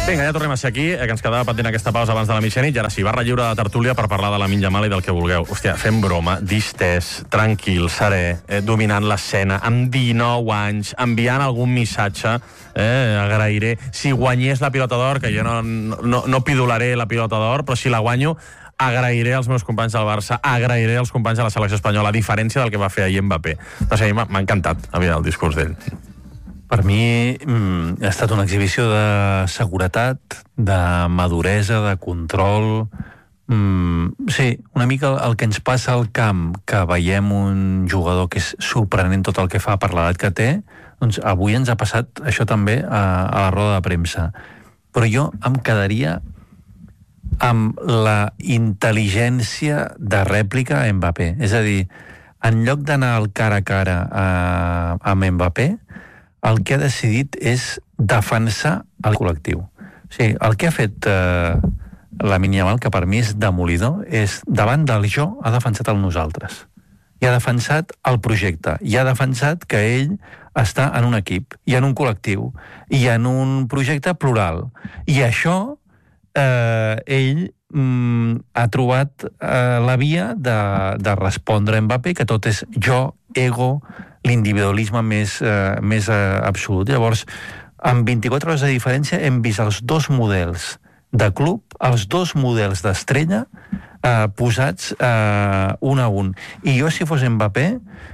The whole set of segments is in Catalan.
Vinga, ja tornem a ser aquí, que ens quedava pendent aquesta pausa abans de la mitjanit, i ara sí, barra lliure de tertúlia per parlar de Lamine Yamal i del que vulgueu. Hòstia, fem broma, distès, tranquil, serè, dominant l'escena, amb 19 anys, enviant algun missatge, agrairé. Si guanyés la pilota d'or, que jo no pidolaré la pilota d'or, però si la guanyo, agrairé als meus companys del Barça, agrairé als companys de la selecció espanyola, a diferència del que va fer ahir Mbappé. No sé, m'ha encantat el discurs d'ell. Per mi ha estat una exhibició de seguretat, de maduresa, de control. Sí, una mica el que ens passa al camp, que veiem un jugador que és sorprenent tot el que fa per l'edat que té, doncs avui ens ha passat això també a la roda de premsa. Però jo em quedaria amb la intel·ligència de rèplica a Mbappé. És a dir, en lloc d'anar al cara a cara amb Mbappé, el que ha decidit és defensar el col·lectiu. O sigui, el que ha fet Lamine Yamal, que per mi és demolidor, és davant del jo ha defensat el nosaltres. I ha defensat el projecte. I ha defensat que ell està en un equip, i en un col·lectiu, i en un projecte plural. I això ell ha trobat la via de respondre a Mbappé, que tot és jo, ego, l'individualisme més absolut. Llavors, amb 24 hores de diferència hem vist els dos models de club, els dos models d'estrella posats un a un. I jo, si fos Mbappé,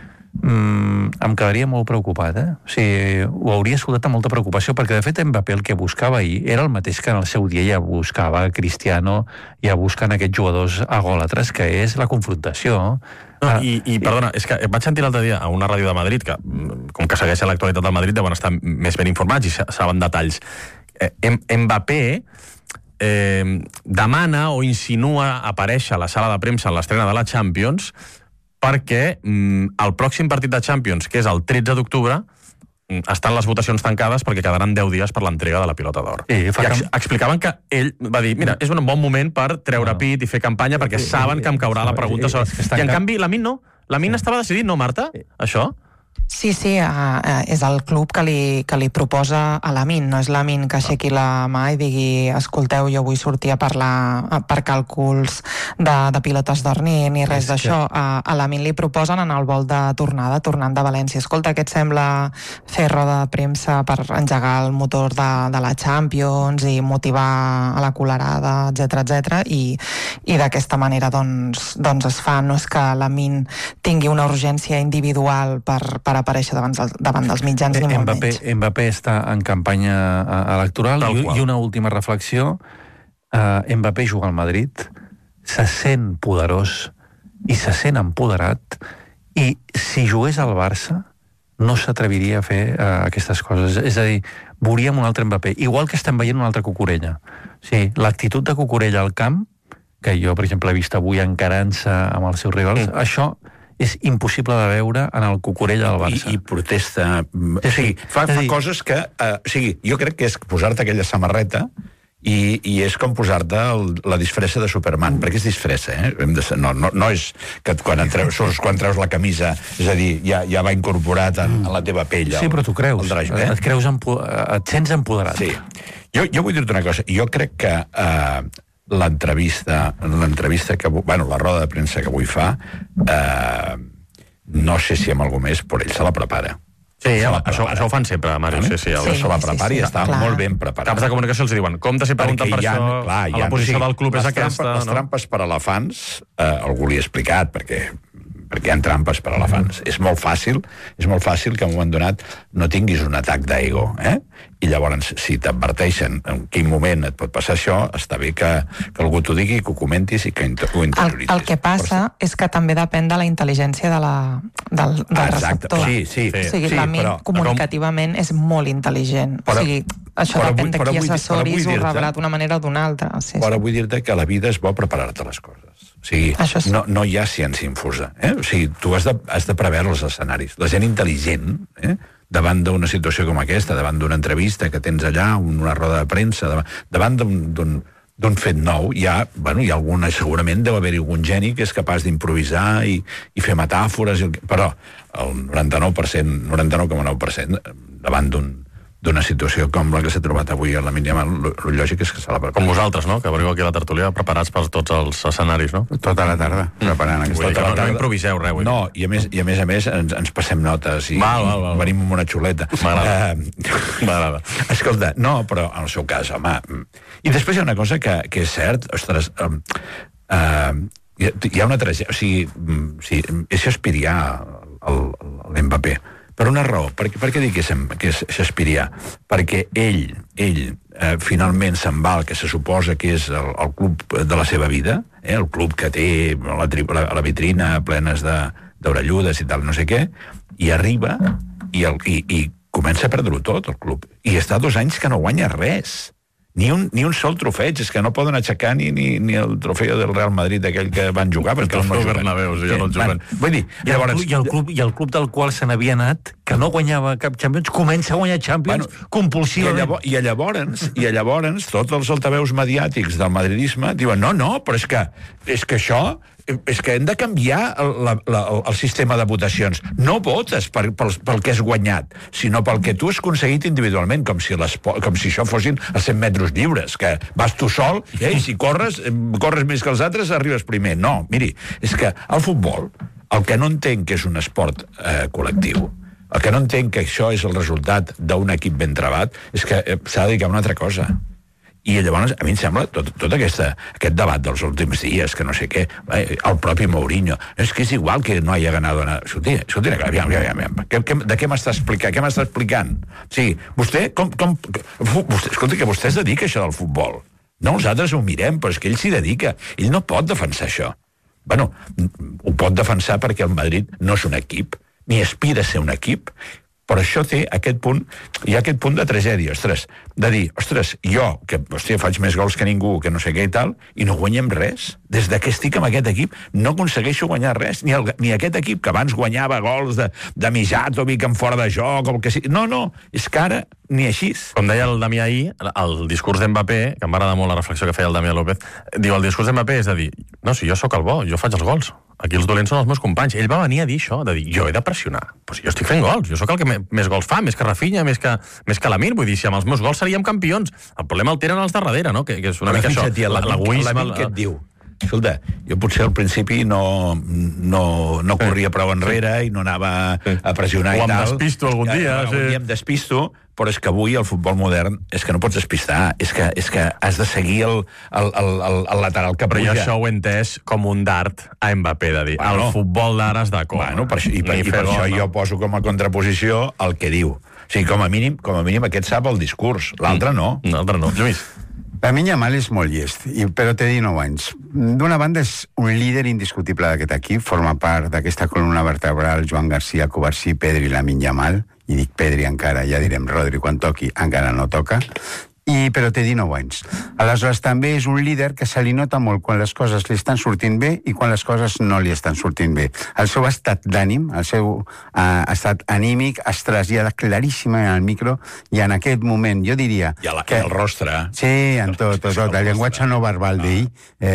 em quedaria molt preocupat, O sigui, ho hauria escoltat amb molta preocupació, perquè de fet Mbappé el que buscava ahir era el mateix que en el seu dia ja buscava Cristiano, ja busquen aquests jugadors agòlatres, que és la confrontació. Perdona, és que vaig sentir l'altre dia a una ràdio de Madrid, que com que segueixen l'actualitat del Madrid deuen estar més ben informats i saben detalls. Mbappé demana o insinua aparèixer a la sala de premsa en l'estrena de la Champions perquè el pròxim partit de Champions, que és el 13 d'octubre, estan les votacions tancades perquè quedaran 10 dies per l'entrega de la pilota d'or. I explicaven que ell va dir, mira, és un bon moment per treure pit i fer campanya perquè saben que em caurà la pregunta sobre... I en canvi Lamine no. Lamine estava decidit, no, Marta? Això? Sí, és el club que li proposa a Lamine, no és Lamine que aixequi la mà i digui, escolteu, jo vull sortir a parlar per càlculs de pilotes d'or ni res d'això. A Lamine li proposen en el vol de tornada, tornant de València. Escolta, què et sembla fer roda de premsa per engegar el motor de la Champions i motivar a la colerada, etc. I d'aquesta manera doncs es fa. No és que Lamine tingui una urgència individual per aparèixer davant dels mitjans ni molt menys. Mbappé està en campanya electoral i una última reflexió. Mbappé juga al Madrid, se sent poderós i se sent empoderat, i si jugués al Barça no s'atreviria a fer aquestes coses. És a dir, veuríem un altre Mbappé, igual que estem veient una altra Cucurella. Sí, l'actitud de Cucurella al camp, que jo, per exemple, he vist avui encarant-se amb els seus rivals, això és impossible de veure en el Cucurella del Barça. I protesta... O sigui, fa coses que... O sigui, jo crec que és posar-te aquella samarreta i és com posar-te la disfressa de Superman, perquè és disfressa, No és que quan treus la camisa, és a dir, ja va incorporat en la teva pell. Sí, però tu creus. Et sents empoderat. Sí. Jo vull dir-te una cosa. Jo crec que l'entrevista la roda de premsa que avui fa, no sé si amb algú més, però ell se la prepara. Sí, això ho fan sempre, Màrius. Sí, se la prepara i està molt ben preparat. Caps de comunicació els diuen, compte si pregunten per això, la posició del club és aquesta. Les trampes per elefants, algú li ha explicat, perquè hi ha trampes per elefants. És molt fàcil que en un moment donat no tinguis un atac d'ego, I llavors, si t'adverteixen en quin moment et pot passar això, està bé que algú t'ho digui, que ho comentis i que ho interioritzis. El que passa és que també depèn de la intel·ligència del receptor. Sí. O sigui, Lamine comunicativament és molt intel·ligent. O sigui, això depèn de qui assessoris, ho rebrà d'una manera o d'una altra. Però vull dir-te que a la vida és bo preparar-te les coses. O sigui, no hi ha ciència infusa. O sigui, tu has de preveure els escenaris. La gent intel·ligent, davant d'una situació com aquesta, davant d'una entrevista que tens allà, una roda de premsa, davant d'un fet nou, hi ha alguna, segurament deu haver-hi algun geni que és capaç d'improvisar i fer metàfores, però el 99,9% davant d'un d'una situació com la que s'ha trobat avui a Lamine Yamal, el lògic és que se la prepari. Com vosaltres, no?, que veniu aquí a la tertúlia preparats per tots els escenaris, no? Tota la tarda, preparant aquesta tarda. No improviseu res. No, i a més ens passem notes i venim amb una xuleta. M'agrada. Escolta, no, però en el seu cas, home... I després hi ha una cosa que és cert, ostres, hi ha una tragèdia, o sigui, és Xaspirià, l'Mbappé. Per una raó. Per què dic que és Xaspirià? Perquè ell finalment se'n va al que se suposa que és el club de la seva vida, el club que té la vitrina plenes d'orelludes i tal, no sé què, i arriba i comença a perdre-ho tot, el club. I està 2 anys que no guanya res. Ni un sol trofeig, és que no poden aixecar ni el trofeu del Real Madrid aquell que van jugar, perquè el no Bernabéu, ja no juguen. Vull dir, llavors... I el club del qual se n'havia anat, que no guanyava cap Champions, comença a guanyar Champions compulsivament. I llavors tots els altaveus mediàtics del madridisme diuen no, però és que això... és que hem de canviar el sistema de votacions. No votes pel que has guanyat, sinó pel que tu has aconseguit individualment, com si això fossin els 100 metres lliures, que vas tu sol, i si corres més que els altres, arribes primer. No, miri, és que el futbol, el que no entenc que és un esport col·lectiu, el que no entenc que això és el resultat d'un equip ben trebat, és que s'ha de dedicar a una altra cosa. I llavors, a mi em sembla, tot aquest debat dels últims dies, que no sé què, el propi Mourinho, és que és igual que no haya ganado nada. Escolti, de què m'està explicant? Què m'està explicant? O sigui, vostè, escolti, que vostè es dedica a això del futbol. No, nosaltres ho mirem, però és que ell s'hi dedica. Ell no pot defensar això. Bueno, ho pot defensar perquè el Madrid no és un equip, ni aspira a ser un equip, però això té aquest punt, hi ha aquest punt de tragèdia, de dir, jo, que faig més gols que ningú, que no sé què i tal, i no guanyem res. Des que estic amb aquest equip no aconsegueixo guanyar res, ni aquest equip que abans guanyava gols de Mijatovic en fora de joc, o el que sigui. No, és que ara ni així. Com deia el Damià ahir, el discurs d'Mbappé, que em va agradar molt la reflexió que feia el Damià López, diu, el discurs d'Mbappé és de dir, no, si jo sóc el bo, jo faig els gols. Aquí els dolents són els meus companys. Ell va venir a dir això, de dir, jo he de pressionar. Però si jo estic fent gols, jo sóc el que més gols fa, més que Rafinha, més que l'Amir. Vull dir, si amb els meus gols seríem campions. El problema el tenen els de darrere, no? Que és una mica això. L'egoisme... L'Amir què et diu? Escolta, jo potser al principi no corria prou enrere i no anava a pressionar i tal. O em despisto algun dia. Algun dia em despisto, però és que avui el futbol modern és que no pots despistar, és que has de seguir el lateral que puja. Però jo això ho he entès com un dart a Mbappé, de dir, el futbol d'ara és de cor. Per això jo poso com a contraposició el que diu. O sigui, com a mínim aquest sap el discurs, l'altre no. L'altre no. Lluís. Lamine Yamal és molt llest, però té 19 anys. D'una banda és un líder indiscutible d'aquest equip, forma part d'aquesta columna vertebral Joan García, Covarsí, Pedri i Lamine Yamal, i dic Pedri encara, ja direm Rodri quan toqui, encara no toca, però té 19 anys. Aleshores també és un líder que se li nota molt quan les coses li estan sortint bé i quan les coses no li estan sortint bé. El seu estat d'ànim, el seu estat anímic es trasllada claríssimament al micro i en aquest moment jo diria... I el rostre. Sí, en tot. El llenguatge no verbal d'ell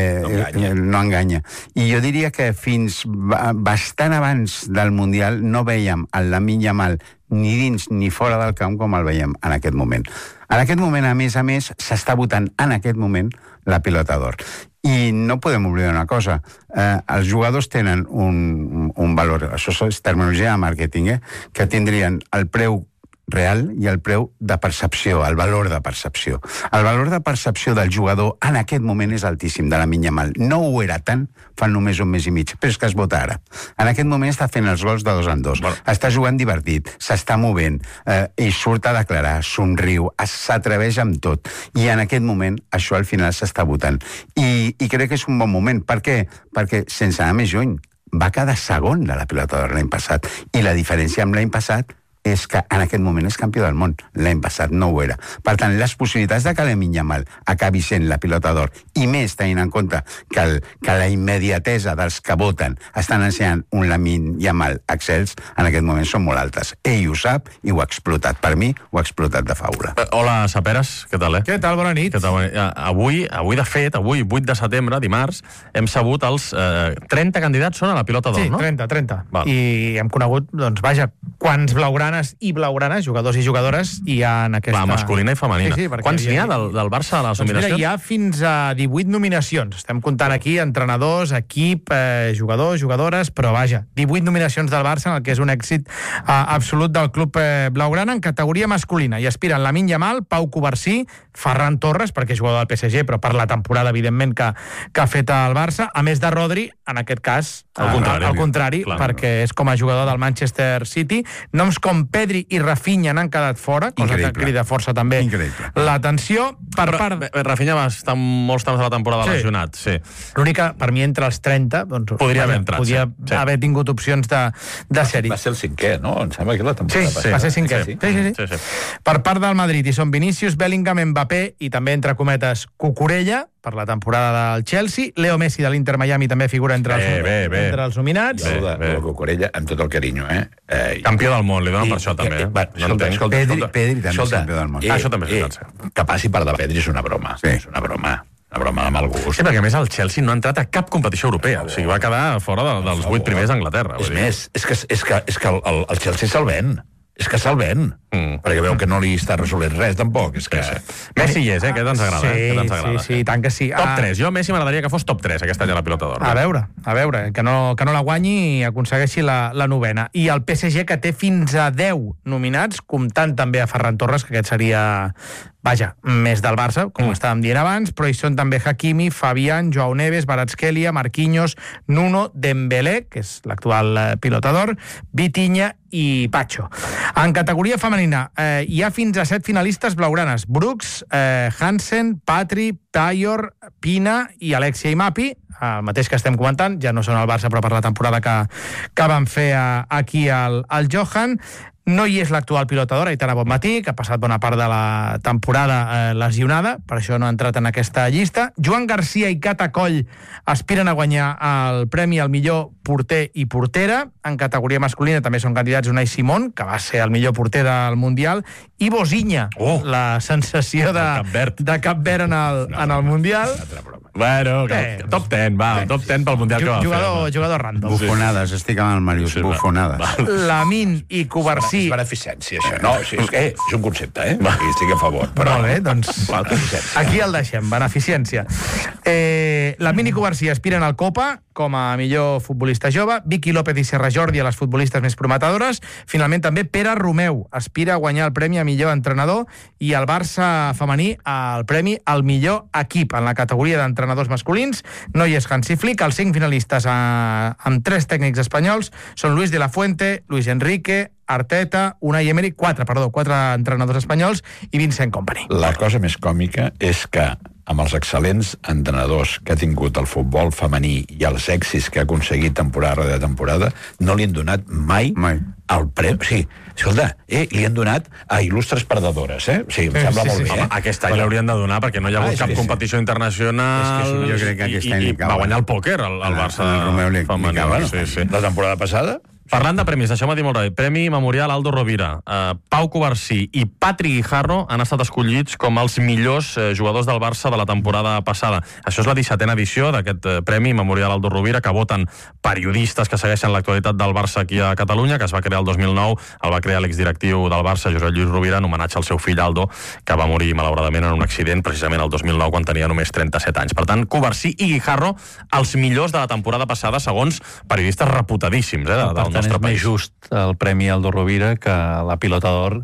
no enganya. I jo diria que fins bastant abans del Mundial no veiem el Lamine Yamal ni dins ni fora del camp com el veiem en aquest moment. En aquest moment, a més, s'està votant en aquest moment la pilota d'or. I no podem oblidar una cosa, els jugadors tenen un valor, això és terminologia de màrqueting, que tindrien el preu real i el preu de percepció, el valor de percepció. El valor de percepció del jugador en aquest moment és altíssim, de Lamine Yamal. No ho era tant fa només un mes i mig, però és que es vota ara. En aquest moment està fent els gols de 2 en 2. Bueno. Està jugant divertit, s'està movent, i surt a declarar, somriu, s'atreveix amb tot. I en aquest moment això al final s'està votant. I crec que és un bon moment. Per què? Perquè, sense anar més lluny, va quedar segon de la pilota d'or l'any passat. I la diferència amb l'any passat és que en aquest moment és campió del món. L'any passat no ho era. Per tant, les possibilitats de que Lamine Yamal acabi sent la pilota d'or, i més tenint en compte que la immediatesa dels que voten estan ensenyant un Lamine Yamal excels, en aquest moment són molt altes. Ell ho sap i ho ha explotat. Per mi, ho ha explotat de faula. Hola, Saperes, què tal, Què tal, bona nit. Avui, de fet, 8 de setembre, dimarts, hem sabut els 30 candidats són a la pilota d'or, no? Sí, 30. Val. I hem conegut, doncs, vaja, quants blaugrana azulgranes i blaugranes, jugadors i jugadores, hi ha en aquesta... Clar, masculina i femenina. Quants n'hi ha del Barça a les nominacions? Hi ha fins a 18 nominacions. Estem comptant aquí entrenadors, equip, jugadors, jugadores, però vaja, 18 nominacions del Barça, en el que és un èxit absolut del club blaugrana en categoria masculina. Hi aspiren Lamine Yamal, Pau Covarsí, Ferran Torres, perquè és jugador del PSG, però per la temporada, evidentment, que ha fet el Barça, a més de Rodri, en aquest cas, al contrari, perquè és com a jugador del Manchester City. Noms com Pedri i Rafinha n'han quedat fora, cosa que crida força també l'atenció. Rafinha va estar molts temps de la temporada lesionat, sí. L'única, per mi, entre els 30, doncs, podria haver entrat, podia haver tingut opcions de sèrie. Va ser el 5è, no? Em sembla que la temporada passada. Va ser 5è. Sí. Per part del Madrid, hi són Vinícius, Bellingham, Mbappé i també, entre cometes, Cucurella, per la temporada del Chelsea. Leo Messi, de l'Inter Miami, també figura entre els nominats. Jo, de Cucurella, amb tot el carinyo, Campió del món, li donen per això, també. Pedri també és campió del món. Això també és veritat. Que passi per de Pedri és una broma. És una broma. Una broma de mal gust. Sí, perquè a més el Chelsea no ha entrat a cap competició europea. O sigui, va quedar fora dels 8 primers d'Anglaterra. És més, és que el Chelsea se'l ven. És que se'l ven. Perquè veu que no li està resolent res, tampoc. És que... Messi hi és, que ens agrada. Sí, tant que sí. Top 3. Jo, Messi, m'agradaria que fos top 3 aquest any a la Pilota d'Or. A veure, que no la guanyi i aconsegueixi la 9ª. I el PSG, que té fins a 10 nominats, comptant també a Ferran Torres, que aquest seria... Vaja, més del Barça, com estàvem dient abans, però hi són també Hakimi, Fabián, Joao Neves, Kvaratskhelia, Marquinhos, Nuno, Dembélé, que és l'actual Pilota d'Or, Vitinha i Pacho. En categoria femenina hi ha fins a 7 finalistes blaugranes: Brooks, Hansen, Patri, Tayor, Pina i Alexia Imapi, el mateix que estem comentant, ja no són al Barça, però per la temporada que van fer aquí al Johan. No hi és l'actual Pilota d'Or, Aitana Bonmatí, que ha passat bona part de la temporada lesionada, per això no ha entrat en aquesta llista. Joan Garcia i Cata Coll aspiren a guanyar el premi al millor porter i portera. En categoria masculina també són candidats Unai Simón, que va ser el millor porter del Mundial, i Bozinha, la sensació de Cap Verd en el Mundial. Bueno, top 10, top 10 pel Mundial que va fer. Jugador random. Bufonades, estic amb el Màrius, bufonades. Lamine i Covarsí. És beneficència, això. No, és un concepte, estic a favor. Molt bé, doncs aquí el deixem, beneficència. Lamine i Covarsí aspiren al Copa com a millor futbolista jove, Vicky López i Serra Jordi a les futbolistes més prometedores. Finalment també Pere Romeu aspira a guanyar el premi a millor entrenador i el Barça femení el premi al millor equip. En la categoria d'entrenadors masculins no hi és Hansi Flick. Els 5 finalistes amb 3 tècnics espanyols són Luis de la Fuente, Luis Enrique, Arteta, Unai Emery, 4 entrenadors espanyols i Vincent Kompany. La cosa més còmica és que amb els excel·lents entrenadors que ha tingut el futbol femení i els èxits que ha aconseguit temporada rere temporada, no li han donat mai el premi. Sí, escolta, li han donat a il·lustres perdedores, Sí, em sembla molt bé. Home, aquest any l'haurien de donar perquè no hi ha hagut cap competició internacional jo crec que aquest any i va guanyar el pòquer, el Barça femení. La temporada passada? Parlant de premis, deixeu-me dir molt ràpid. Premi Memorial Aldo Rovira, Pau Covarsí i Patri Guijarro han estat escollits com els millors jugadors del Barça de la temporada passada. Això és la 17a edició d'aquest Premi Memorial Aldo Rovira, que voten periodistes que segueixen l'actualitat del Barça aquí a Catalunya, que es va crear el 2009, el va crear l'exdirectiu del Barça, Josep Lluís Rovira, en homenatge al seu fill Aldo, que va morir malauradament en un accident precisament el 2009, quan tenia només 37 anys. Per tant, Covarsí i Guijarro, els millors de la temporada passada, segons periodistes reputadíssims del nostre país. És més just el Premi Aldo Rovira que la Pilota d'Or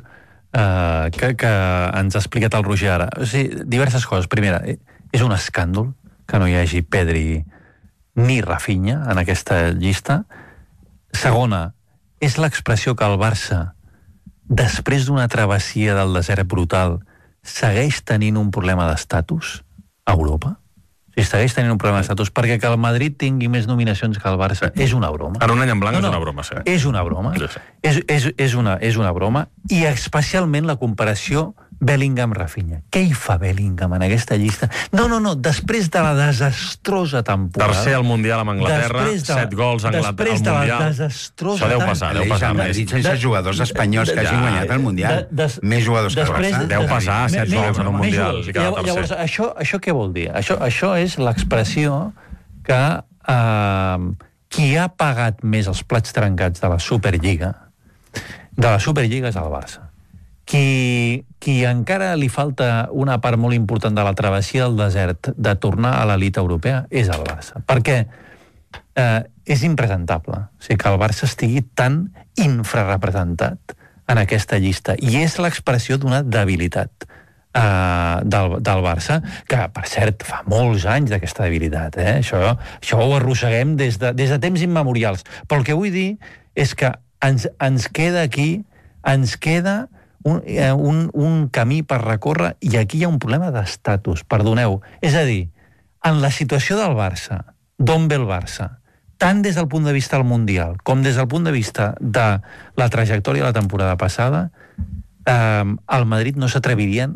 que ens ha explicat el Roger ara. O sigui, diverses coses. Primera, és un escàndol que no hi hagi Pedri ni Rafinha en aquesta llista. Segona, és l'expressió que el Barça, després d'una travessia del desert brutal, segueix tenint un problema d'estatus a Europa. Si segueix tenint un problema d'estatus, perquè que el Madrid tingui més nominacions que el Barça és una broma. En un any en blanc és una broma, sí. És una broma. És una broma. I especialment la comparació Bellingham-Rafinha. Què hi fa Bellingham en aquesta llista? No, després de la desastrosa temporada. Tercer al Mundial amb Anglaterra, 7 gols al Mundial. Després de la desastrosa... Això deu passar. Madrid sense jugadors espanyols que hagin guanyat el Mundial. Més jugadors que el Barça. Deu passar 7 gols en un Mundial. Llavors, això què vol dir? Això és l'expressió que qui ha pagat més els plats trencats de la Superliga de la Superliga és el Barça. Qui encara li falta una part molt important de la travessia del desert de tornar a l'elit europea és el Barça. Perquè és impresentable. O sigui, que el Barça estigui tan infrarrepresentat en aquesta llista. I és l'expressió d'una debilitat del Barça, que, per cert, fa molts anys d'aquesta debilitat. Això ho arrosseguem des de temps immemorials. Però el que vull dir és que ens queda aquí, ens queda un camí per recórrer, i aquí hi ha un problema d'estatus, perdoneu. És a dir, en la situació del Barça, d'on ve el Barça, tant des del punt de vista del Mundial com des del punt de vista de la trajectòria de la temporada passada, al Madrid no s'atrevirien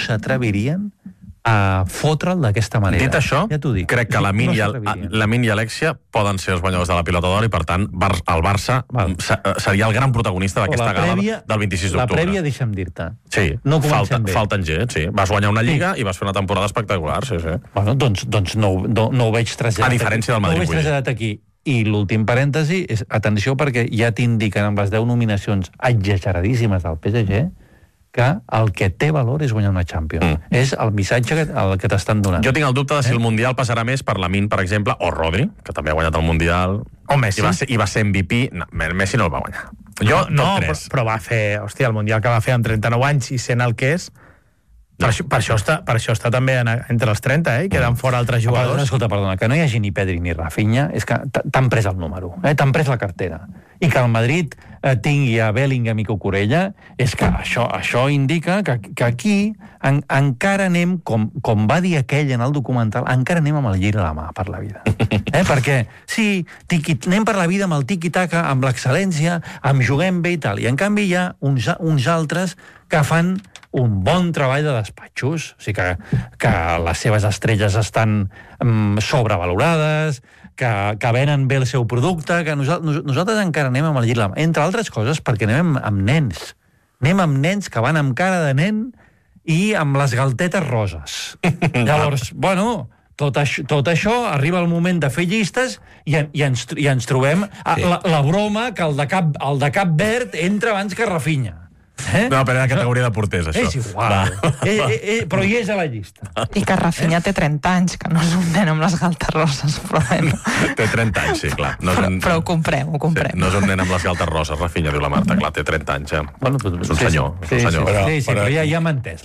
a fotre'l d'aquesta manera. Dit això, ja t'ho dic, crec que Lamine i Alexia poden ser els guanyadors de la Pilota d'Or, i per tant el Barça seria el gran protagonista d'aquesta gala del 26 d'octubre. La prèvia, deixa'm dir-te. Sí, no falten gent, sí. Vas guanyar una Lliga i vas fer una temporada espectacular, sí. Bueno, doncs no ho veig traslladat. A diferència del Madrid. No ho veig traslladat aquí. I l'últim parèntesi és, atenció, perquè ja t'indiquen amb les 10 nominacions exageradíssimes del PSG que el que té valor és guanyar una Champions. És el missatge que t'estan donant. Jo tinc el dubte de si el Mundial passarà més per Lamine, per exemple, o Rodri, que també ha guanyat el Mundial. O Messi. I va ser MVP. No, Messi no el va guanyar. No, però va fer... Hòstia, el Mundial que va fer amb 39 anys i sent el que és... Per això està també entre els 30, i queden fora altres jugadors. Escolta, perdona, que no hi hagi ni Pedri ni Rafinha, és que t'han pres el número, t'han pres la cartera. I que el Madrid tingui a Bellingham i Cucurella, és que això indica que aquí encara anem, com va dir aquell en el documental, encara anem amb el lliri a la mà per la vida. Perquè, sí, anem per la vida amb el tiqui-taca, amb l'excel·lència, amb juguem bé i tal, i en canvi hi ha uns altres que fan un bon treball de despatxos, o sigui que les seves estrelles estan sobrevalorades, que venen bé el seu producte, que nosaltres encara anem amb el llit, entre altres coses perquè anem amb nens. Anem amb nens que van amb cara de nen i amb les galtetes roses. Llavors, bueno, tot això arriba el moment de fer llistes i ens trobem la broma que el de Cap Verd entra abans que Rafinha. No, però era categoria de porters, això. És igual. Però hi és a la llista. I que Rafinha té 30 anys, que no és un nen amb les galtes roses, però bueno. Té 30 anys, sí, clar. Però ho comprem. Sí, no és un nen amb les galtes roses, Rafinha, diu la Marta, clar, té 30 anys, ja. Bueno, és un senyor. Sí, però ja m'ha entès.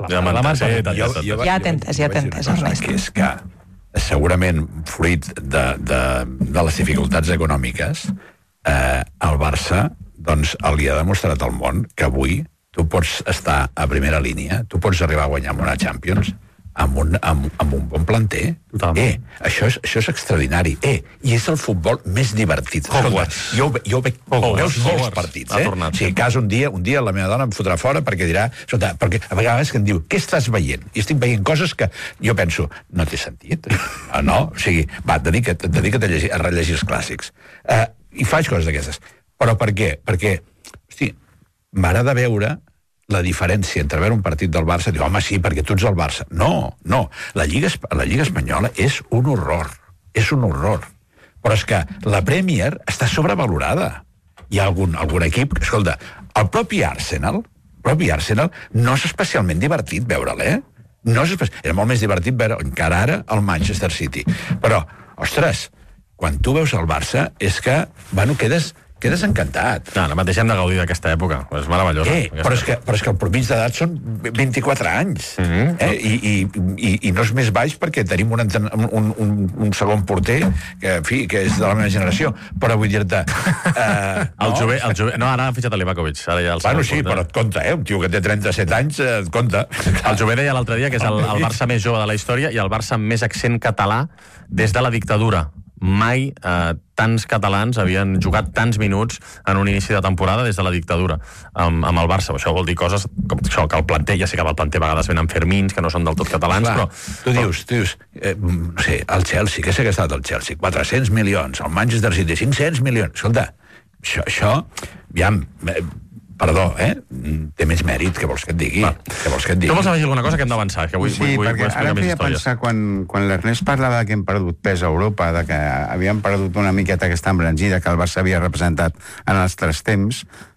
Ja t'he entès, Ernest. És que, segurament, fruit de les dificultats econòmiques, el Barça li ha demostrat al món que avui tu pots estar a primera línia, tu pots arribar a guanyar amb una Champions amb un bon planter. Això és extraordinari. I és el futbol més divertit. Escolta, jo veig molts partits. Si a casa un dia la meva dona em fotrà fora perquè dirà... Perquè a vegades que em diu, què estàs veient? I estic veient coses que jo penso, no té sentit. No? O sigui, va, dedica't a rellegir els clàssics. I faig coses d'aquestes. Però per què? Perquè, hosti, m'agrada veure la diferència entre veure un partit del Barça i dir, home, sí, perquè tu ets el Barça. No. La Lliga Espanyola és un horror. És un horror. Però és que la Premier està sobrevalorada. Hi ha algun equip... Escolta, el propi Arsenal no és especialment divertit veure'l, Era molt més divertit veure, encara ara, el Manchester City. Però, ostres, quan tu veus el Barça és que, bueno, quedes encantat. No, mateix hem de gaudir d'aquesta època. És meravellosa. Però és que el promig d'edat són 24 anys. I no és més baix perquè tenim un segon porter que és de la meva generació. Però vull dir-te... El jove... No, ara ha fitxat a Livakovic. Bueno, sí, però et compta, un tio que té 37 anys, et compta. El jove deia l'altre dia que és el Barça més jove de la història i el Barça amb més accent català des de la dictadura. Mai tants catalans havien jugat tants minuts en un inici de temporada des de la dictadura amb el Barça. Això vol dir coses com això, que el planter, ja sé que el planter a vegades venen fermins, que no són del tot catalans, però... Tu dius, no sé, el Chelsea, què s'ha gastat el Chelsea? 400 milions, el Manchester City, 500 milions. Escolta, això, aviam... Perdó, té més mèrit, què vols que et digui? Tu vols afegir alguna cosa que hem d'avançar? Perquè ara feia pensar, quan l'Ernest parlava que hem perdut pes a Europa, que havíem perdut una miqueta aquesta embranzida que el Barça havia representat en els tres temps,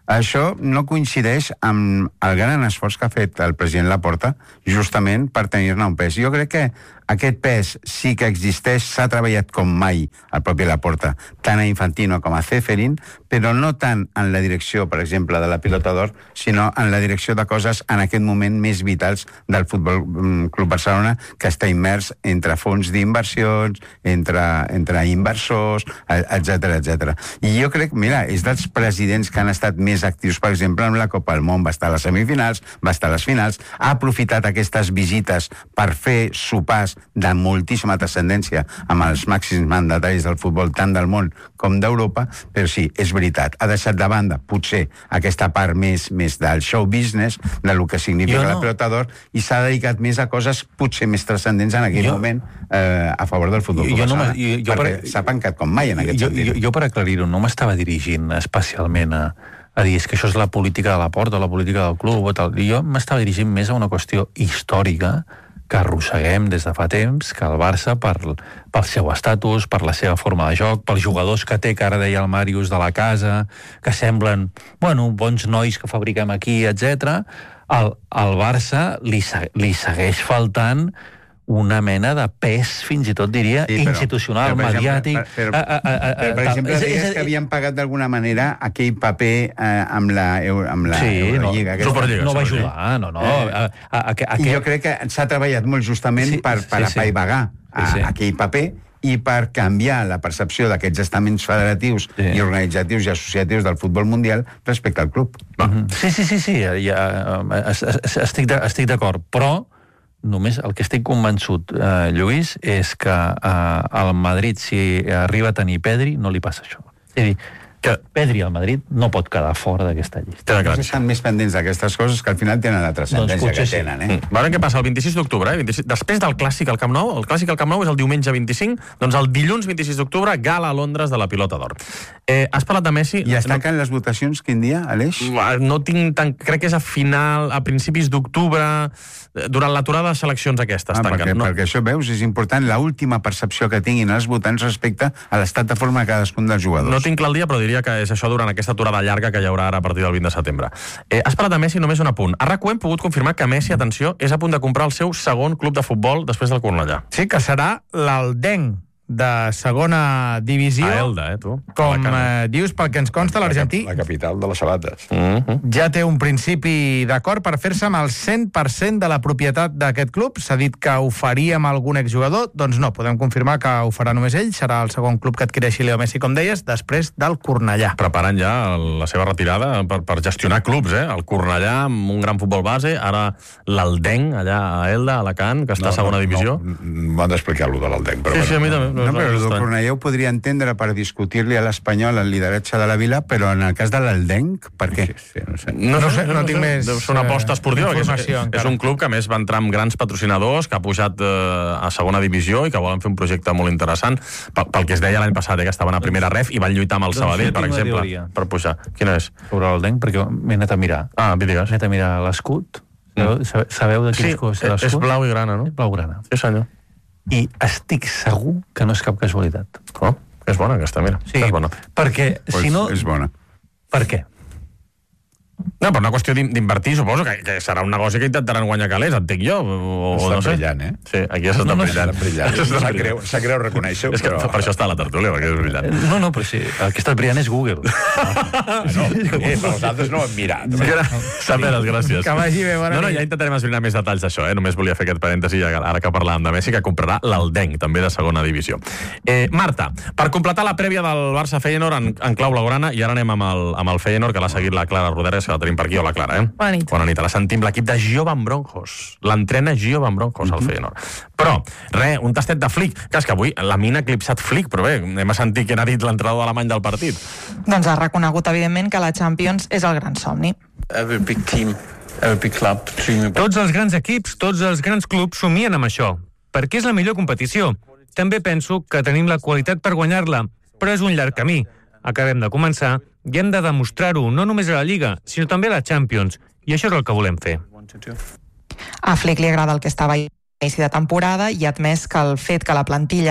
Això no coincideix amb el gran esforç que ha fet el president Laporta justament per tenir-ne un pes. Jo crec que aquest pes sí que existeix, s'ha treballat com mai el propi Laporta, tant a Infantino com a Ceferin, però no tant en la direcció, per exemple, de la Pilota d'Or, sinó en la direcció de coses en aquest moment més vitals del Futbol Club Barcelona, que està immers entre fons d'inversions, entre inversors, etc. I jo crec, mira, és dels presidents que han estat més actius, per exemple, amb la Copa del Món, va estar a les semifinals, va estar a les finals, ha aprofitat aquestes visites per fer sopars de moltíssima transcendència amb els màxims mandataris del futbol, tant del món com d'Europa, però sí, és veritat, ha deixat de banda, potser, aquesta part més del show business, del que significa la Pilota d'Or, i s'ha dedicat més a coses potser més transcendents en aquell moment a favor del futbol Barcelona, perquè s'ha pencat com mai en aquest sentit. Jo, per aclarir-ho, no m'estava dirigint especialment a dir, és que això és la política de la Porta, la política del club, o tal. Jo m'estava dirigint més a una qüestió històrica que arrosseguem des de fa temps, que el Barça, pel seu estatus, per la seva forma de joc, pels jugadors que té, que ara deia el Màrius, de la casa, que semblen, bons nois que fabriquem aquí, etc. Al Barça li segueix faltant una mena de pes, fins i tot diria, institucional, mediàtic. Per exemple, deies que havien pagat d'alguna manera aquell paper amb la Eurolliga. No va ajudar, no. I jo crec que s'ha treballat molt justament per apaivagar aquell paper i per canviar la percepció d'aquests estaments federatius i organitzatius i associatius del futbol mundial respecte al club. Sí, estic d'acord, però només el que estic convençut, Lluís, és que al Madrid, si arriba a tenir Pedri, no li passa això. És a dir, que Pedri al Madrid no pot quedar fora d'aquesta llista. Estan més pendents d'aquestes coses que al final tenen la transcendència que tenen. Veurem què passa el 26 d'octubre. Després del Clàssic al Camp Nou, el Clàssic al Camp Nou és el diumenge 25, doncs el dilluns 26 d'octubre, gala a Londres de la Pilota d'Or. Has parlat de Messi... I es tanquen les votacions quin dia, Aleix? No tinc tant... Crec que és a principis d'octubre, durant l'aturada de seleccions aquestes. Perquè això, veus, és important l'última percepció que tinguin els votants respecte a l'estat de forma de cadascun dels jugadors. No tinc clar el dia, però diria que és això durant aquesta aturada llarga que hi haurà ara a partir del 20 de setembre. Has parlat de Messi, només un apunt. A RAC1 hem pogut confirmar que Messi, atenció, és a punt de comprar el seu segon club de futbol després del Cornellà. Sí, que serà l'Aldenc, de segona divisió. A Elda, tu. Com dius, pel que ens consta, l'argentí... La capital de les sabates. Ja té un principi d'acord per fer-se amb el 100% de la propietat d'aquest club. S'ha dit que ho faria amb algun exjugador. Doncs no, podem confirmar que ho farà només ell. Serà el segon club que adquireixi Leo Messi, com deies, després del Cornellà. Preparant ja la seva retirada per gestionar clubs, El Cornellà, amb un gran futbol base, ara l'Aldenc, allà a Elda, a Alacant, que està a segona divisió. M'han d'explicar-lo de l'Aldenc, però... Sí, a mi també. No, però el Cornellà ho podria entendre per discutir-li a l'Espanyol el lideratge de la Vila, però en el cas de l'Aldenc, per què? No tinc més... Deu ser una aposta esportiva. És un club que, a més, va entrar amb grans patrocinadors, que ha pujat a segona divisió i que volen fer un projecte molt interessant. Pel que es deia l'any passat, que estaven a primera ref i van lluitar amb el Sabadell, per exemple, per pujar. Quina és? Sobre l'Aldenc, perquè m'he anat a mirar. Digues. M'he anat a mirar l'escut. Sabeu de quins colors és l'escut? És blau i grana, no? Blau grana. Sí, senyor. I estic segur que no és cap casualitat. És bona aquesta, mira. Sí, és bona. Perquè, si no... És bona. Per què? No, per una qüestió d'invertir, suposo que serà un negoci que intentaran guanyar calés, entenc jo. Està brillant, Sí, aquí s'està brillant. Sap greu reconèixer-ho, és que per això està a la tertúlia, perquè és brillant. No, però sí, el que està brillant és Google. Però els altres no ho hem mirat. Saperes, gràcies. Que vagi bé, bona nit. Ja intentarem esbrinar més detalls d'això, Només volia fer aquest parèntesi, ara que parlàvem de Messi, que comprarà l'Aldenc, també de segona divisió. Marta, per completar la prèvia del Barça-Feyenoord en clau blaugrana, i ara anem amb el Feyenoord, que l'ha seguit la Clara Roderes, que la tenim per aquí. Hola, Clara, Bona nit. Bona nit. La sentim, l'equip de Giovan Bronjos. L'entrena Giovan Bronjos, al Feyenoord. Però, un tastet de Flick, que és que avui la mina ha eclipsat Flick, però bé, hem a sentir què n'ha dit l'entrenador alemany del partit. Doncs ha reconegut, evidentment, que la Champions és el gran somni. Every big team, every big club. Tots els grans equips, tots els grans clubs somien amb això, perquè és la millor competició. També penso que tenim la qualitat per guanyar-la, però és un llarg camí. Acabem de començar i hem de demostrar-ho no només a la Lliga, sinó també a la Champions, i això és el que volem fer. A Flick li agrada el que estava a inici de temporada i ha admès que el fet que la plantilla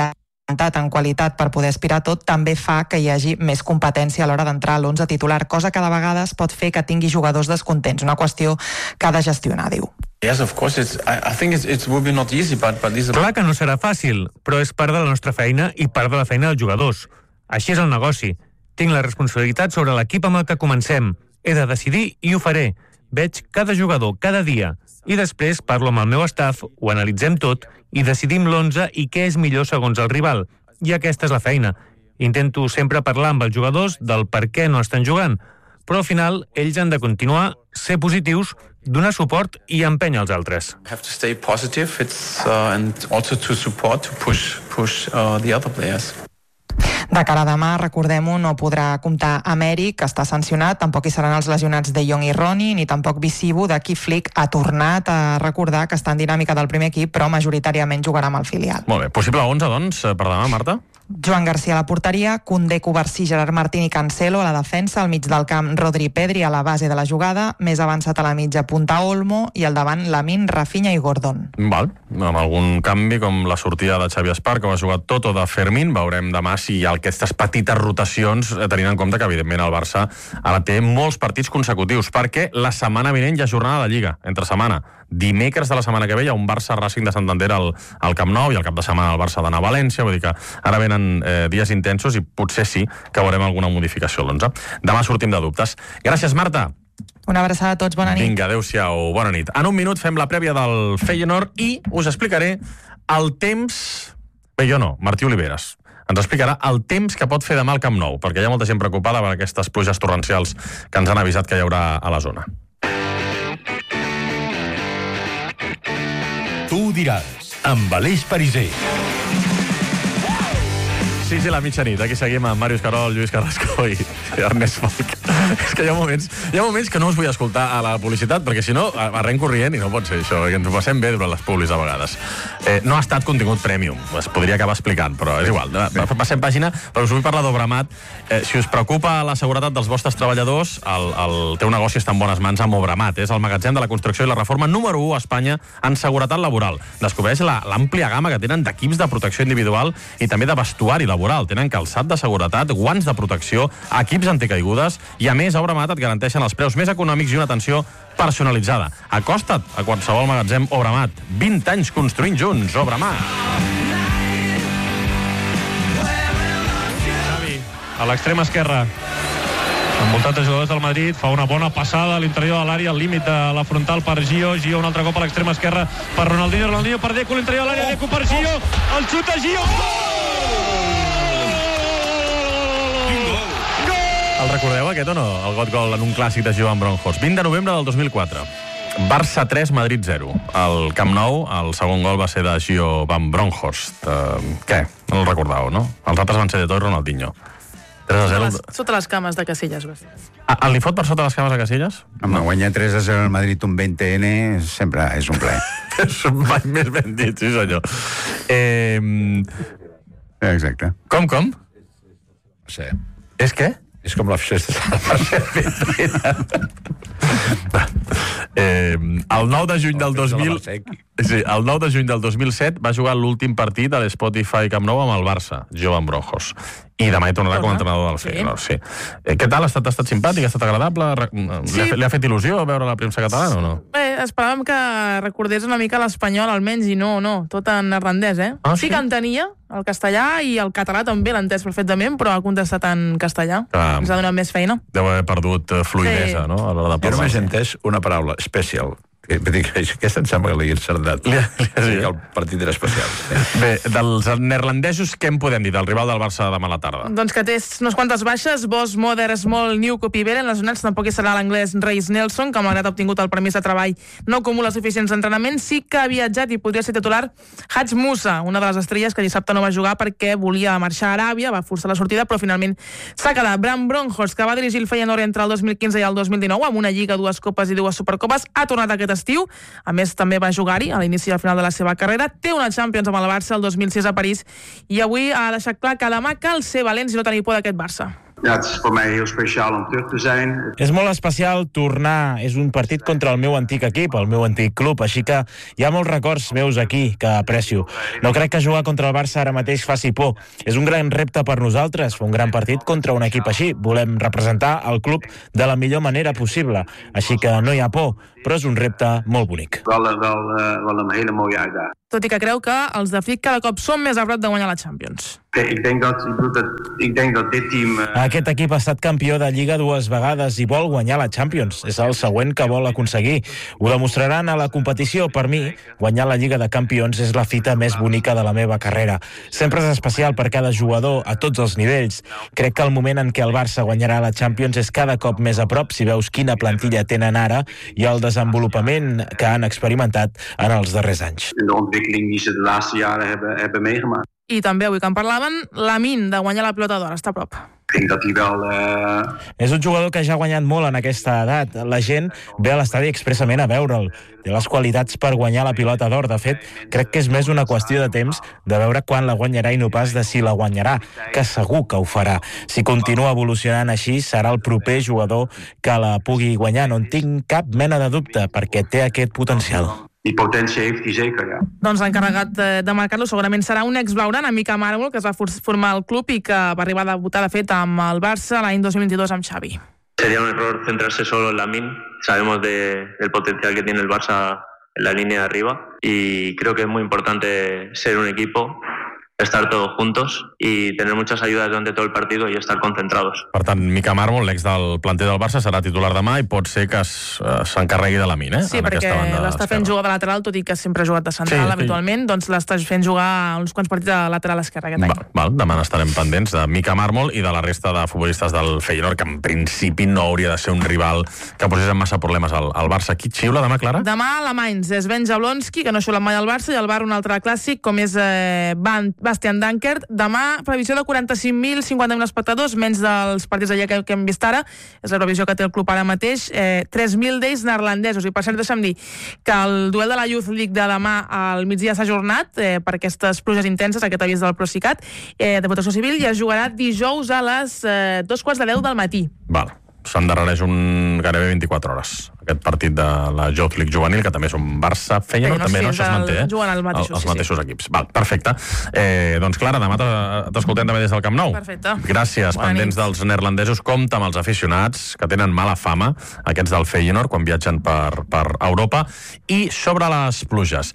en qualitat per poder aspirar tot, també fa que hi hagi més competència a l'hora d'entrar a l'11 titular, cosa que de vegades pot fer que tingui jugadors descontents, una qüestió que ha de gestionar, diu. Yes, of course. I think it will be not easy, but Clar que no serà fàcil, però és part de la nostra feina i part de la feina dels jugadors. Així és el negoci. Tinc la responsabilitat sobre l'equip amb el que comencem. He de decidir i ho faré. Veig cada jugador, cada dia. I després parlo amb el meu staff, ho analitzem tot i decidim l'11 i què és millor segons el rival. I aquesta és la feina. Intento sempre parlar amb els jugadors del per què no estan jugant, però al final ells han de continuar, ser positius, donar suport i empènyer els altres. have to stay positive. And also to support, to push the other players. De cara a demà, recordem-ho, no podrà comptar amb Eric, que està sancionat, tampoc hi seran els lesionats de Jong i Roni, ni tampoc Visibu. De Keith Flick ha tornat a recordar que està en dinàmica del primer equip, però majoritàriament jugarà amb el filial. Molt bé, possible 11, doncs, per demà, Marta? Joan Garcia a la porteria, Koundé, Covarsí, Gerard Martín i Cancelo a la defensa, al mig del camp Rodri, Pedri a la base de la jugada, més avançat a la mitja punta Olmo i al davant Lamine, Rafinha i Gordon. Val, amb algun canvi com la sortida de Xavi Espar, que va jugar tot, o de Fermín. Veurem demà si hi ha aquestes petites rotacions, tenint en compte que evidentment el Barça ara té molts partits consecutius, perquè la setmana vinent hi ha jornada de Lliga, entre setmana. Dimecres de la setmana que ve hi ha un Barça-Racing de Santander al Camp Nou, i al cap de setmana el Barça d'anar a València, vull dir que ara venen dies intensos i potser sí que veurem alguna modificació a l'11. Demà sortim de dubtes. Gràcies, Marta. Una abraçada a tots, bona nit. Vinga, adéu-siau, bona nit. En un minut fem la prèvia del Feyenoord i us explicaré el temps... Bé, jo no, Martí Oliveres. Ens explicarà el temps que pot fer demà al Camp Nou, perquè hi ha molta gent preocupada per aquestes pluges torrencials que ens han avisat que hi haurà a la zona. Tu ho diràs, amb Aleix Pariser. 6 i la mitjanit, aquí seguim amb Màrius Carol, Lluís Carrasco i Ernest Folk. És que hi ha moments que no us vull escoltar a la publicitat, perquè si no arrenco rient i no pot ser això, perquè ens ho passem bé durant les publis a vegades. No ha estat contingut premium, es podria acabar explicant, però és igual. Passem pàgina, però us vull parlar d'Obramat. Si us preocupa la seguretat dels vostres treballadors, el teu negoci està en bones mans amb Obramat. És el magatzem de la construcció i la reforma número 1 a Espanya en seguretat laboral. Descobreix l'àmplia gamma que tenen d'equips de protecció individual i també de vestuari laboral. Tenen calçat de seguretat, guants de protecció, equips anticaigudes i, a més, a Obramat et garanteixen els preus més econòmics i una atenció personalitzada. Acosta't a qualsevol magatzem Obramat. 20 anys construint junts. Obramat. Xavi, a l'extrema esquerra, envoltat de jugadors del Madrid, fa una bona passada a l'interior de l'àrea, al límit de la frontal per Gio un altre cop a l'extrema esquerra per Ronaldinho per Deco, l'interior de l'àrea, Deco per Gio, el xut a Gio, El recordeu aquest o no? El gol en un clàssic de Joan Bronkhorst. 20 de novembre del 2004. Barça 3, Madrid 0. Al Camp Nou, el segon gol va ser de Gio Van Bronkhorst. Què? No el recordàveu, no? Els altres van ser de Toi i Ronaldinho. 3-0. Sota les cames de Casillas. Li fot per sota les cames a Casillas? Home, guanyar 3-0 al Madrid un 20N sempre és un plaer. És mai més ben dit, sí senyor. Exacte. Com? Sí. És què? És com la festa el 9 de juny del 2000... Sí, el 9 de juny del 2007 va jugar l'últim partit a l'Spotify Camp Nou amb el Barça, Joan Bronkhorst. I demà hi tornarà com a entrenador del Feyenoord. Sí. Què tal? Ha estat simpàtic? Ha estat agradable? Sí. Li ha fet il·lusió veure la premsa catalana o no? Bé, esperàvem que recordés una mica l'espanyol almenys i no, tot en neerlandès, eh? Sí que entenia el castellà i el català també l'ha entès perfectament, però ha contestat en castellà. Ens ha donat més feina. Deu haver perdut fluïdesa, no? A l'hora de jo només he entès una paraula, special. Aquesta em sembla que l'he encertat. El partit era especial. Bé, dels neerlandesos, què en podem dir del rival del Barça demà a la tarda? Doncs que té unes quantes baixes, Bos, Moder, Small, Newcop i Beren. Lesionats tampoc hi serà l'anglès Reis Nelson, que malgrat ha obtingut el permís de treball no acumula suficients entrenaments. Sí que ha viatjat i podria ser titular Hadj Moussa, una de les estrelles que dissabte no va jugar perquè volia marxar a Aràbia, va forçar la sortida, però finalment s'ha quedat. Bram Bronkhorst, que va dirigir el Feyenoord entre el 2015 i el 2019, amb una Lliga, 2 Copes i 2 Supercopes, ha tornat aquest estiu. A més, també va jugar-hi a l'inici i al final de la seva carrera. Té una Champions amb el Barça el 2006 a París i avui ha deixat clar que demà cal ser valents i no tenir por d'aquest Barça. Ja, het is voor mij heel speciaal om terug te zijn. És molt especial tornar. És un partit contra el meu antic equip, el meu antic club, així que hi ha molts records meus aquí que aprecio. No crec que jugar contra el Barça ara mateix faci por. És un gran repte per nosaltres, un gran partit contra un equip així. Volem representar el club de la millor manera possible. Així que no hi ha por, però és un repte molt bonic. Wel een hele mooie uitdaging. Tot i que creu que els de Flick cada cop són més a prop de guanyar la Champions. Ik denk dat dit team... Aquest equip ha estat campió de Lliga 2 vegades i vol guanyar la Champions. És el següent que vol aconseguir. Ho demostraran a la competició. Per mi, guanyar la Lliga de Campions és la fita més bonica de la meva carrera. Sempre és especial per cada jugador, a tots els nivells. Crec que el moment en què el Barça guanyarà la Champions és cada cop més a prop si veus quina plantilla tenen ara i el desenvolupament que han experimentat en els darrers anys. De ontwikkeling die ze de laatste jaren hebben meegemaakt. I també avui que en parlaven, Lamine de guanyar la pilota d'or està a prop. És un jugador que ja ha guanyat molt en aquesta edat. La gent ve a l'estadi expressament a veure'l. Té les qualitats per guanyar la pilota d'or. De fet, crec que és més una qüestió de temps de veure quan la guanyarà i no pas de si la guanyarà, que segur que ho farà. Si continua evolucionant així, serà el proper jugador que la pugui guanyar. No en tinc cap mena de dubte, perquè té aquest potencial. Die potentie heeft hij zeker, ja. Doncs l'encarregat de marcar-lo segurament serà un ex-blaugrana, Mika Marmol, que es va formar al club i que va arribar a debutar, de fet, amb el Barça l'any 2022 amb Xavi. Sería un error centrarse solo en Lamine. Sabemos del potencial que tiene el Barça en la línea de arriba y creo que es muy importante ser un equipo, estar todos juntos y tener muchas ayudas durante todo el partido y estar concentrados. Per tant, Mika Marmol, l'ex del planter del Barça, serà titular demà i pot ser que s'encarregui de Lamine, Sí, perquè l'està fent jugar de lateral, tot i que sempre ha jugat de central habitualment, doncs l'està fent jugar uns quants partits de lateral esquerre aquest any. Val, demà estarem pendents de Mika Marmol i de la resta de futbolistes del Feyenoord, que en principi no hauria de ser un rival que posés en massa problemes al Barça. Qui xiula demà, Clara? Demà alemanys, Sven Jablonski, que no xiula mai al Barça, i al Bar un altre clàssic, com és Bastian Dankert. Demà, previsió de 45.000, 50.000 espectadors, menys dels partits d'allà que hem vist ara. És la previsió que té el club ara mateix. 3.000 d'ells neerlandesos. I per cert, deixa'm dir que el duel de la Youth League de demà al migdia s'ha ajornat per aquestes pluges intenses, aquest avís del Procicat de Protecció Civil, i es jugarà dijous a les 2:15 del matí. Val. S'endarrereix gairebé 24 hores aquest partit de la Youth League juvenil, que també és un Barça-Feyenoord, també no, això es manté, juguen els mateixos equips. Val, perfecte. Doncs Clara, demà t'escoltem també des del Camp Nou. Perfecte. Gràcies, pendents dels neerlandesos. Compte amb els aficionats, que tenen mala fama, aquests del Feyenoord, quan viatgen per Europa. I sobre les pluges,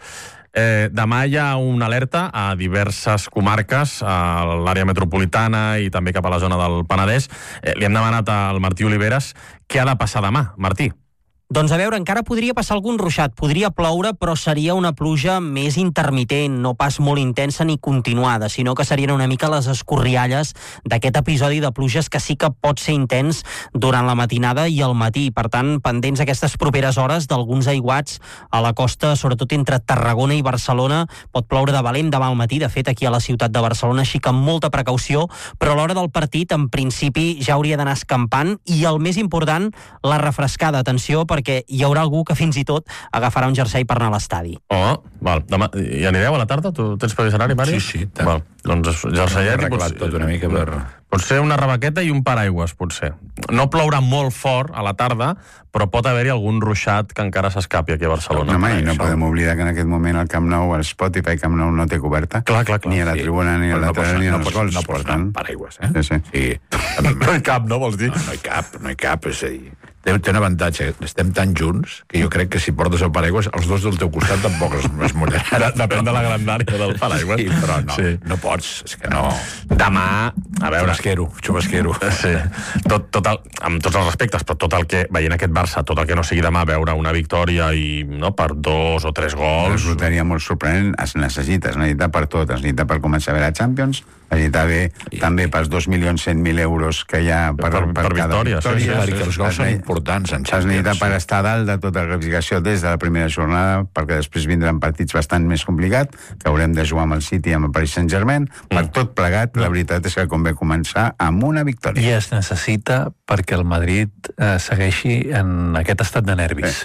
demà hi ha una alerta a diverses comarques, a l'àrea metropolitana i també cap a la zona del Penedès. Li hem demanat al Martí Oliveres què ha de passar demà. Martí. Doncs a veure, encara podria passar algun ruixat, podria ploure, però seria una pluja més intermitent, no pas molt intensa ni continuada, sinó que serien una mica les escorrialles d'aquest episodi de pluges que sí que pot ser intens durant la matinada i el matí. Per tant, pendents aquestes properes hores d'alguns aiguats a la costa, sobretot entre Tarragona i Barcelona. Pot ploure de valent demà al matí, de fet, aquí a la ciutat de Barcelona, així que amb molta precaució, però a l'hora del partit, en principi, ja hauria d'anar escampant, i el més important, la refrescada. Atenció, perquè hi haurà algú que fins i tot agafarà un jersei per anar a l'estadi. Val. Demà, hi anireu a la tarda? Tu tens previst anar-hi, Màrius? Sí. Val. Doncs jerseiet i tot una mica potser una rebequeta i un paraigües, potser. No plourà molt fort a la tarda, però pot haver-hi algun ruixat que encara s'escapi aquí a Barcelona. No podem oblidar que en aquest moment el Camp Nou, el Spotify Camp Nou no té coberta. Clar. Ni a la tribuna, ni a la lateral, ni als gols. No pots anar amb paraigües, Sí. No hi cap, no vols dir? No hi cap, és a dir... Té un avantatge, estem tan junts que jo crec que si portes el paraigües, els dos del teu costat tampoc es mullaran. Depèn de la grandària del paraigües. Sí, però no pots, és que no... Demà, a veure... Xubasquero. Sí, amb tots els respectes, però tot el que, veient aquest Barça, tot el que no sigui demà veure una victòria i per 2 o 3 gols... El resultaria molt sorprenent, es necessita per tot, es necessita per començar a veure la Champions, es necessita també pels 2.100.000 euros que hi ha per cada victòria. Perquè els gols són importants en Champions. Es necessita per estar a dalt de tota la classificació des de la primera jornada, perquè després vindran partits bastant més complicats, que haurem de jugar amb el City i amb el Paris Saint-Germain. Per tot plegat, la veritat és que convé començar amb una victòria. I es necessita perquè el Madrid segueixi en aquest estat de nervis.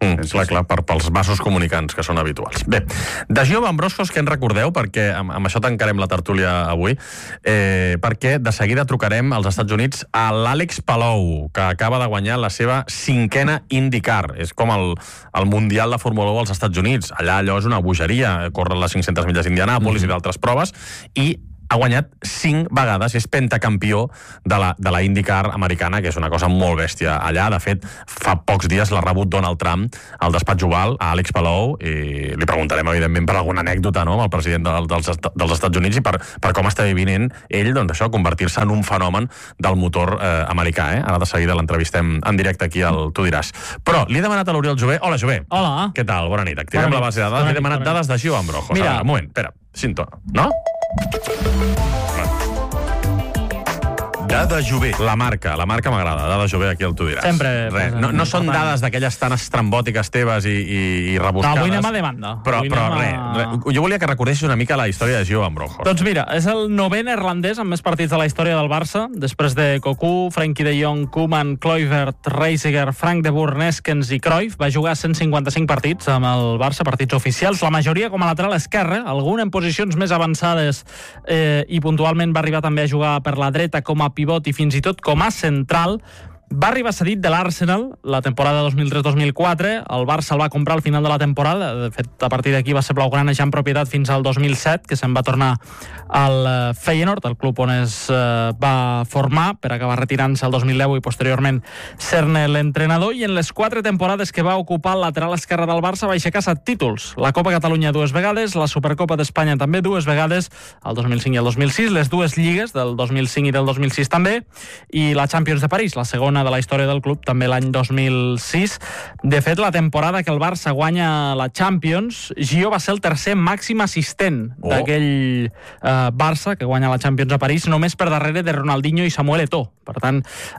Clar, pels vasos comunicants, que són habituals. Bé, de Gio Ambroscos, què en recordeu? Perquè amb això tancarem la tertúlia avui, perquè de seguida trucarem als Estats Units a l'Àlex Palou, que acaba de guanyar la seva 5a IndyCar. És com el Mundial de Fórmula 1 als Estats Units. Allà allò és una bogeria, corren les 500 milles d'Indianàpolis i d'altres proves, i ha guanyat 5 vegades, és pentacampió de la IndyCar americana, que és una cosa molt bèstia allà. De fet, fa pocs dies l'ha rebut Donald Trump al despatx oval, a Àlex Palou, i li preguntarem, evidentment, per alguna anècdota, no?, amb el president dels Estats Units, i per com està vivint ell, doncs això, convertir-se en un fenomen del motor americà. Ara de seguida l'entrevistem en directe aquí al Tu diràs. Però li he demanat a l'Oriol Jové. Hola, Jové. Hola. Què tal? Bona nit. Activem la base de dades. Li he demanat dades de Gio Ambroscos. Mira. Un moment, espera. Cinto, no? Dada Jové. La marca m'agrada. Dada Jové, aquí el Tu diràs. Sempre. No són dades d'aquelles tan estrambòtiques teves i rebuscades. No, avui anem a demanda. Però jo volia que recordessis una mica la història de Gio Ambroscos. Doncs mira, és el 9è neerlandès amb més partits de la història del Barça, després de Cocu, Frenkie de Jong, Koeman, Kluivert, Reisiger, Frank de Boer, Neskens i Cruyff. Va jugar 155 partits amb el Barça, partits oficials, la majoria com a lateral esquerre, algun en posicions més avançades, i puntualment va arribar també a jugar per la dreta com a pivot i fins i tot com a central. Va arribar cedit de l'Arsenal la temporada 2003-2004. El Barça el va comprar al final de la temporada. De fet, a partir d'aquí va ser blaugrana ja en propietat fins al 2007, que se'n va tornar al Feyenoord, el club on es va formar, per acabar retirant-se el 2010 i posteriorment ser-ne l'entrenador. I en les 4 temporades que va ocupar el lateral esquerre del Barça va aixecar 7 títols. La Copa Catalunya 2 vegades, la Supercopa d'Espanya també 2 vegades, el 2005 i el 2006, les 2 lligues del 2005 i del 2006 també, i la Champions de París, la segona de la història del club, també l'any 2006. De fet, la temporada que el Barça guanya la Champions, Gio va ser el tercer màxim assistent d'aquell Barça que guanya la Champions a París, només per darrere de Ronaldinho i Samuel Eto'o. Per tant,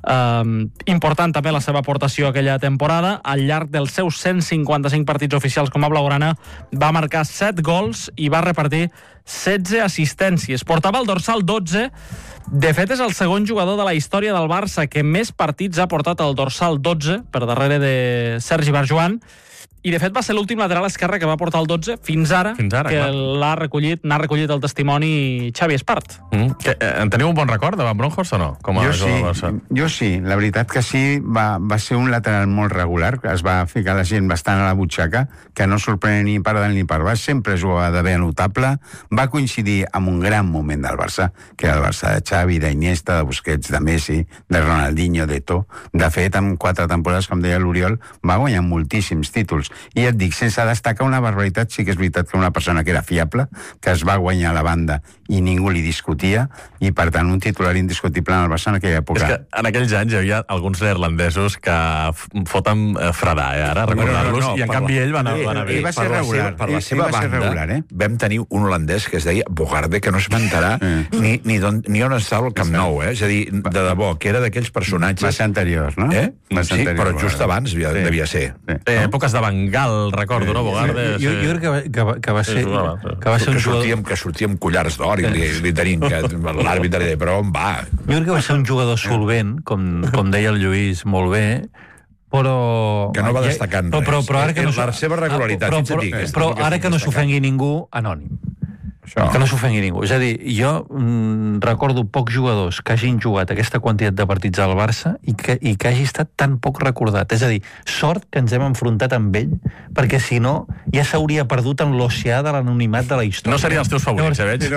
important també la seva aportació aquella temporada. Al llarg dels seus 155 partits oficials com a blaugrana, va marcar 7 gols i va repartir 16 assistències. Portava el dorsal 12. De fet, és el segon jugador de la història del Barça que més partits ha portat el dorsal 12, per darrere de Sergi Barjuan, i de fet va ser l'últim lateral esquerre que va portar el 12 fins ara que n'ha recollit el testimoni Xavi Espart. En teniu un bon record de Ambroscos o no? Jo sí, la veritat que sí. Va ser un lateral molt regular, es va ficar la gent bastant a la butxaca, que no sorprèn ni per dalt ni per baix, sempre jugava de bé notable, va coincidir amb un gran moment del Barça, que era el Barça de Xavi, d'Iniesta, de Busquets, de Messi, de Ronaldinho, d'Eto'o. De fet, en 4 temporades, com deia l'Oriol, va guanyar moltíssims títols. I et dic, sense destacar una barbaritat, sí que és veritat que una persona que era fiable, que es va guanyar a la banda i ningú li discutia, i per tant un titular indiscutible en el Barça en aquella època. És que en aquells anys hi havia alguns neerlandesos que foten fredar, ara, recordar-los, i en canvi ell va anar bé. Ell va ser regular. Per la seva banda, vam tenir un holandès que es deia Bogarde, que no es mentarà ni on està el Camp Nou, és a dir, de debò, que era d'aquells personatges... Va ser anterior, no? Sí, però just abans devia ser. Èpoques de Bengal, recordo, no, Bogarde? Jo crec que va ser un jugador... Que sortia amb collars d'or i li tenim, que l'àrbitre li deia, però on va? Jo crec que va ser un jugador solvent, com deia el Lluís molt bé, però... Que no va destacar en res. Però ara que la seva regularitat, però ara que no s'ofengui ningú, anònim. Que no s'ofengui ningú. És a dir, jo recordo pocs jugadors que hagin jugat aquesta quantitat de partits al Barça i que hagi estat tan poc recordat. És a dir, sort que ens hem enfrontat amb ell, perquè si no ja s'hauria perdut en l'oceà de l'anonimat de la història. No serien els teus favorits, veig?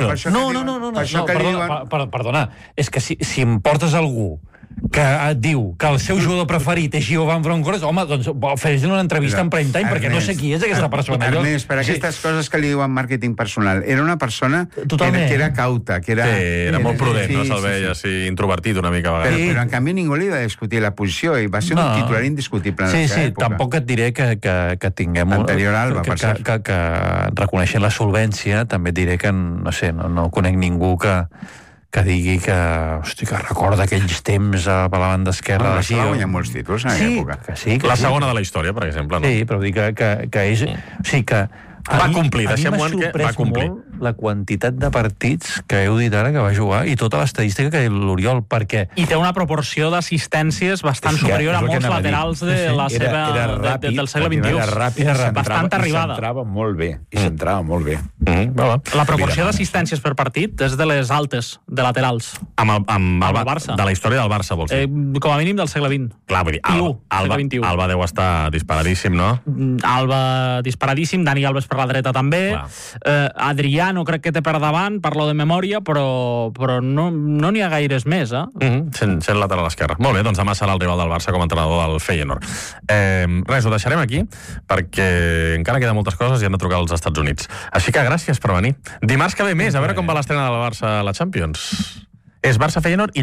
No. Perdona, és que si em portes algú que et diu que el seu jugador preferit és Gio Ambroscos, home, doncs fes-li una entrevista en prime time, perquè no sé qui és aquesta persona. Ernest, per aquestes coses que li diuen màrqueting personal, era una persona que era cauta, que era... era molt prudent, no se'l veia així introvertit una mica a vegades. Però en canvi ningú li va discutir la posició i va ser un titular indiscutible en aquella època. Tampoc et diré que tinguem... Anterior Alba, per cert. Que reconeixent la solvència, també et diré que, no sé, no conec ningú que digui que recorda aquells temps a la banda esquerra de Gio. Va guanyar molts títols en aquella època. La segona de la història, per exemple. Sí, però dic que és... O sigui que... Va complir, deixem-ho en què va complir. la quantitat de partits que heu dit ara que va jugar i tota l'estadística que l'Oriol, perquè... I té una proporció d'assistències bastant superior a molts laterals de la seva, del segle XXI. Era ràpid, bastant arribada. Centrava molt bé. I centrava molt bé. La proporció d'assistències per partit és de les altes, de laterals. Amb el Barça. De la història del Barça, vols dir? Com a mínim del segle XX. Clar, vull dir, Alba deu estar disparadíssim, no? Alba disparadíssim, Dani Alves per la dreta també. Adrià no crec que té per davant, parlo de memòria, però no n'hi ha gaires més, sent lateral a l'esquerra. Molt bé, doncs demà serà el rival del Barça com a entrenador del Feyenoord. Res, ho deixarem aquí, perquè encara queden moltes coses i han de trucar als Estats Units. Així que gràcies per venir. Dimarts que ve més, a veure com va l'estrena del Barça a la Champions. És Barça-Feyenoord i